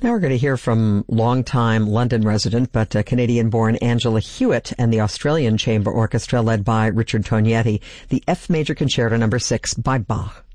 Now we're going to hear from longtime London resident but Canadian-born Angela Hewitt and the Australian Chamber Orchestra led by Richard Tognetti, the F Major Concerto No. 6 by Bach.